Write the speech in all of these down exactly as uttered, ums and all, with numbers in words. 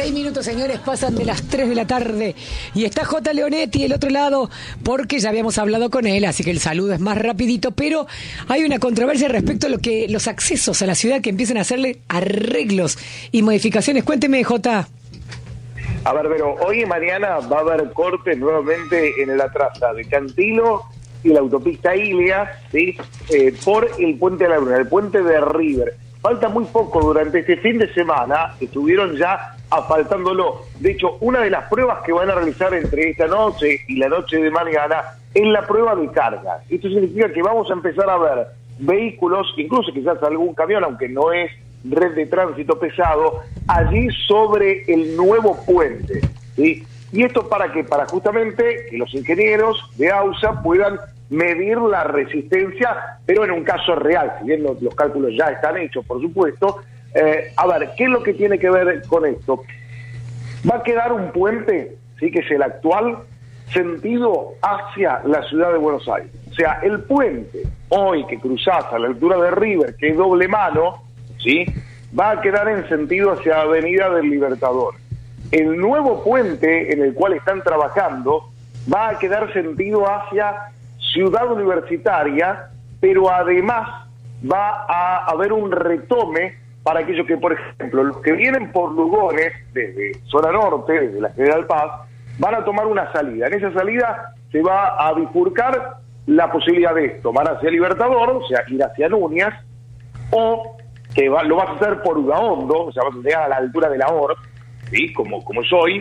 Seis minutos, señores, pasan de las tres de la tarde y está J. Leonetti del otro lado porque ya habíamos hablado con él, así que el saludo es más rapidito, pero hay una controversia respecto a lo que los accesos a la ciudad que empiezan a hacerle arreglos y modificaciones. Cuénteme, J. A ver, pero hoy y mañana va a haber cortes nuevamente en la traza de Cantilo y la autopista Ilia, ¿sí? Eh, por el puente de la Bruna, el puente de River. Falta muy poco, durante este fin de semana estuvieron ya asfaltándolo. De hecho, una de las pruebas que van a realizar entre esta noche y la noche de mañana es la prueba de carga. Esto significa que vamos a empezar a ver vehículos, incluso quizás algún camión, aunque no es red de tránsito pesado, allí sobre el nuevo puente, ¿sí? ¿Y esto para qué? Para justamente que los ingenieros de AUSA puedan medir la resistencia, pero en un caso real, si bien los, los cálculos ya están hechos, por supuesto. Eh, a ver, ¿qué es lo que tiene que ver con esto? Va a quedar un puente, sí, que es el actual, sentido hacia la ciudad de Buenos Aires. O sea, el puente hoy que cruzás a la altura de River, que es doble mano, ¿sí?, va a quedar en sentido hacia Avenida del Libertador. El nuevo puente en el cual están trabajando va a quedar sentido hacia Ciudad Universitaria, pero además va a haber un retome para aquellos que, por ejemplo, los que vienen por Lugones, desde zona norte, desde la General Paz, van a tomar una salida. En esa salida se va a bifurcar la posibilidad de tomar hacia Libertador, o sea, ir hacia Núñez, o que va, lo vas a hacer por Udaondo, o sea, vas a llegar a la altura de la O R, ¿sí?, como, como es hoy,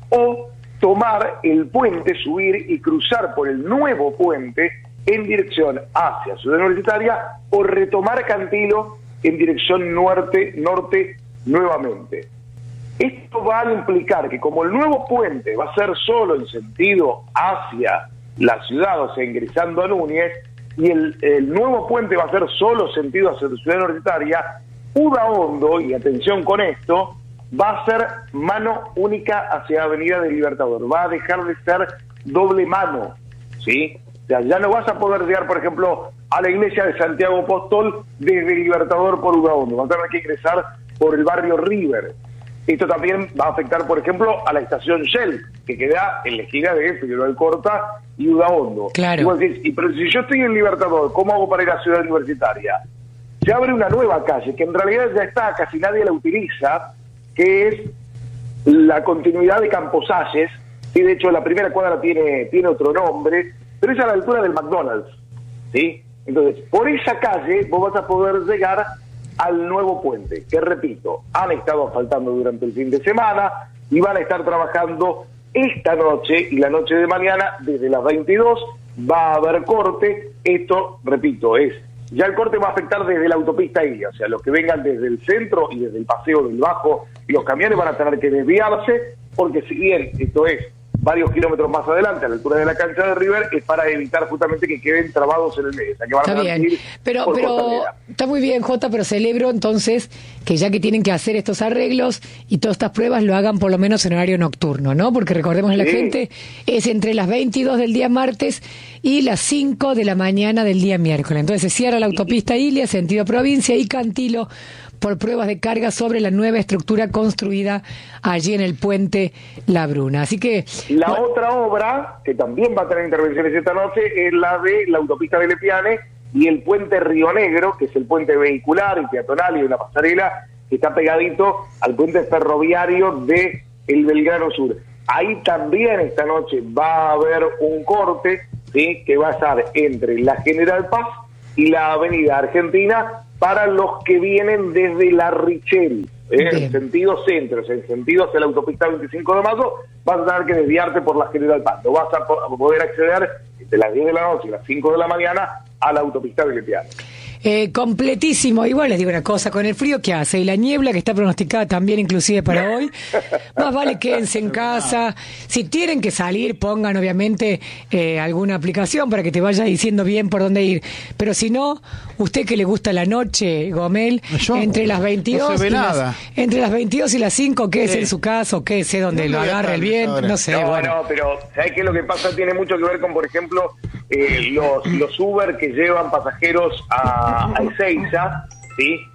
o tomar el puente, subir y cruzar por el nuevo puente en dirección hacia Ciudad Universitaria o retomar Cantilo en dirección norte, norte nuevamente. Esto va a implicar que como el nuevo puente va a ser solo en sentido hacia la ciudad, o sea, ingresando a Núñez, y el, el nuevo puente va a ser solo sentido hacia la Ciudad Universitaria, Udaondo, y atención con esto, va a ser mano única hacia Avenida del Libertador, va a dejar de ser doble mano, ¿sí? O sea, ya no vas a poder llegar, por ejemplo, a la iglesia de Santiago Apóstol desde el Libertador por Udaondo, vas a tener que ingresar por el barrio River. Esto también va a afectar, por ejemplo, a la estación Shell, que queda en la esquina de Figueroa Alcorta y Udaondo. Claro. Y vos decís, y pero si yo estoy en Libertador, ¿cómo hago para ir a Ciudad Universitaria? Se abre una nueva calle, que en realidad ya está, casi nadie la utiliza, que es la continuidad de Camposalles, y de hecho la primera cuadra tiene, tiene otro nombre, pero es a la altura del McDonald's, ¿sí? Entonces, por esa calle vos vas a poder llegar al nuevo puente, que repito, han estado asfaltando durante el fin de semana y van a estar trabajando esta noche y la noche de mañana desde las veintidós, va a haber corte. Esto, repito, es ya el corte va a afectar desde la autopista Ilia, o sea, los que vengan desde el centro y desde el Paseo del Bajo, y los camiones van a tener que desviarse, porque si bien esto es varios kilómetros más adelante, a la altura de la cancha de River, es para evitar justamente que queden trabados en el medio. O sea, que van Está a bien, pero, pero está muy bien, Jota, pero celebro entonces que ya que tienen que hacer estos arreglos y todas estas pruebas lo hagan por lo menos en horario nocturno, ¿no? Porque recordemos a la sí. gente, es entre las veintidós del día martes y las cinco de la mañana del día miércoles. Entonces se cierra la autopista Ilia, sentido provincia, y Cantilo por pruebas de carga sobre la nueva estructura construida allí en el puente La Bruna. Así que la bueno, otra obra que también va a tener intervenciones esta noche es la de la autopista de Lepiane y el puente Río Negro, que es el puente vehicular y peatonal y una pasarela que está pegadito al puente ferroviario de el Belgrano Sur. Ahí también esta noche va a haber un corte, ¿sí?, que va a estar entre la General Paz y la Avenida Argentina para los que vienen desde la Richeri, ¿eh? en sentido centro, o sea, en sentido hacia la autopista veinticinco de mayo, vas a tener que desviarte por la General Paz. No vas a, po- a poder acceder entre las diez de la noche y las cinco de la mañana a la autopista de Lepiane. Eh, completísimo. Igual les digo una cosa, con el frío que hace y la niebla que está pronosticada también inclusive para hoy, más vale quédense en casa. Si tienen que salir, pongan obviamente eh, alguna aplicación para que te vaya diciendo bien por dónde ir. Pero si no, usted que le gusta la noche, Gomel, Yo, entre las veintidós no se ve y las, nada. entre las veintidós y las cinco, quédese Sí. en su casa o quédese donde No lo me agarre el voy a viento, estar no sé. No, bueno. no, pero ¿sabes qué? Lo que pasa tiene mucho que ver con, por ejemplo, eh, los, los Uber que llevan pasajeros a, a Ezeiza, ¿sí?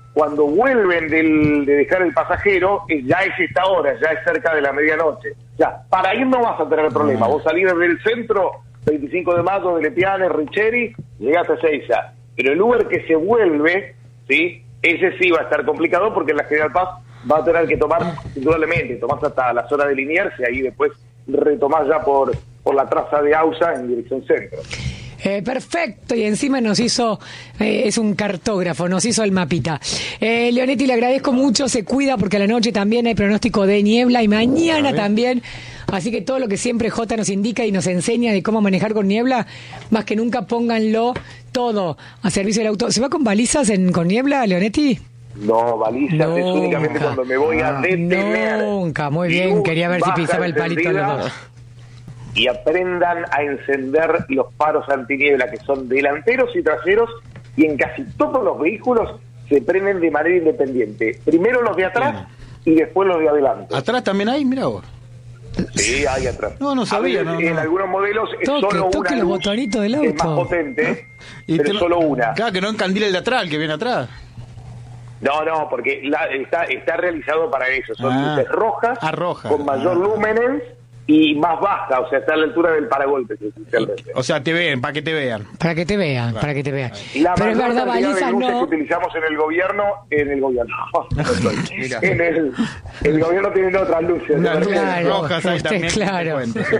cuando vuelven del, de dejar el pasajero, eh, ya es esta hora, ya es cerca de la medianoche. Ya, para ir no vas a tener problema. Vos salís del centro, veinticinco de mayo, de Lepiane, Richeri, llegás a Ezeiza. Pero el Uber que se vuelve, ¿sí? Ese sí va a estar complicado porque en la General Paz va a tener que tomar, indudablemente, tomás hasta la zona de Liniers y ahí después retomás ya por, por la traza de Ausa en dirección centro. Eh, perfecto, y encima nos hizo, eh, es un cartógrafo, nos hizo el mapita. Eh, Leonetti, le agradezco mucho, se cuida porque a la noche también hay pronóstico de niebla y mañana también, así que todo lo que siempre Jota nos indica y nos enseña de cómo manejar con niebla, más que nunca pónganlo todo a servicio del auto. ¿Se va con balizas en, con niebla, Leonetti? No, balizas nunca. Es únicamente cuando me voy a detener. Nunca, muy bien, quería ver si pisaba el palito a los dos. Y aprendan a encender los faros antiniebla, que son delanteros y traseros, y en casi todos los vehículos se prenden de manera independiente. Primero los de atrás y después los de adelante. ¿Atrás también hay? Mirá vos. Sí, hay atrás. No, no sabía. Veces, no, no. En algunos modelos es toque, solo toque una los luz, botonitos del auto. es más potente, Y pero te es lo- solo una. Claro, que no encandila el de atrás, el que viene atrás. No, no, porque la, está, está realizado para eso. Son Ah. luces rojas, Ah, rojas. con mayor Ah. lúmenes y más baja, o sea, está a la altura del paragolpes esencialmente. O sea, te ven, para que te vean. Para que te vean, para que te vean. La Pero es mayor verdad, cantidad de balizas luces no. que utilizamos en el gobierno, en el gobierno, Mira. en el, el gobierno tiene otras luces. Unas ¿no? luces Claro, rojas ahí usted, también. claro. te cuento.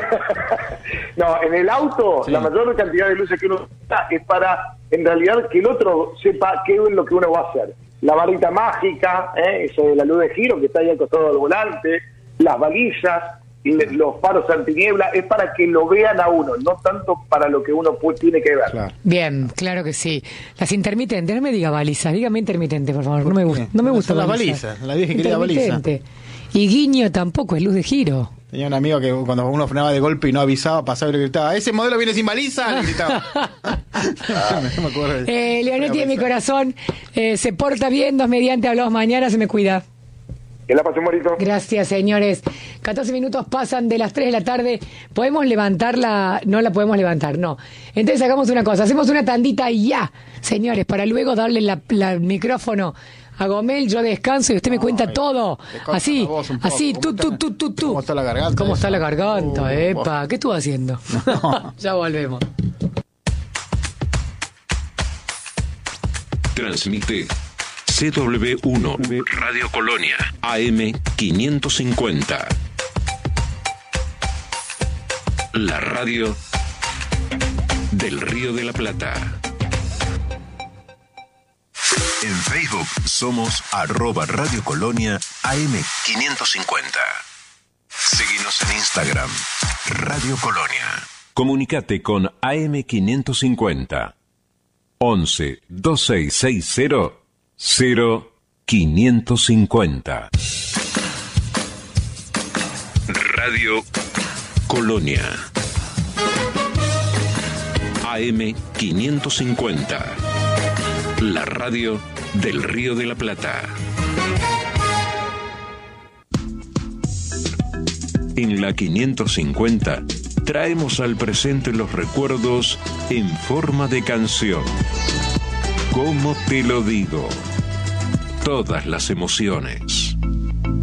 No, en el auto, Sí. la mayor cantidad de luces que uno usa es para, en realidad, que el otro sepa qué es lo que uno va a hacer. La varita mágica, ¿eh? Eso de la luz de giro que está ahí al costado del volante, las balizas, y le- los faros antiniebla, es para que lo vean a uno, no tanto para lo que uno pu- tiene que ver. Claro. Bien, claro que sí. Las intermitentes, no me diga balizas, dígame intermitente, por favor. No me gusta, no me gusta Son las baliza. balizas, la vieja querida baliza. Intermitente. Y guiño tampoco, es luz de giro. Tenía un amigo que cuando uno frenaba de golpe y no avisaba, pasaba y le gritaba, ¿ese modelo viene sin baliza? Le gritaba. No me acuerdo. Eh, Leonetti de mi corazón, eh, se porta bien, dos mediante, hablamos mañana, se me cuida. Que la pasen bonito. Gracias, señores. catorce minutos pasan de las tres de la tarde. ¿Podemos levantarla? No la podemos levantar, no. Entonces hagamos una cosa, hacemos una tandita y ya, señores, para luego darle la, la- el micrófono a Gomel, yo descanso y usted me cuenta Ay, todo. te corta Así, la voz un poco. así, ¿Cómo tú, está? tú, tú, tú, tú. ¿Cómo está la garganta ¿Cómo está esa? la garganta, Uh, epa? ¿Qué estuvo haciendo? No. Ya volvemos. Transmite C W uno Radio Colonia A M quinientos cincuenta. La radio del Río de la Plata. En Facebook somos arroba Radio Colonia A M quinientos cincuenta. Síguenos en Instagram, Radio Colonia. Comunicate con A M quinientos cincuenta. once veintiséis sesenta cero quinientos cincuenta. Radio Colonia. A M quinientos cincuenta. La radio del Río de la Plata. En la quinientos cincuenta traemos al presente los recuerdos en forma de canción. ¿Cómo te lo digo? Todas las emociones.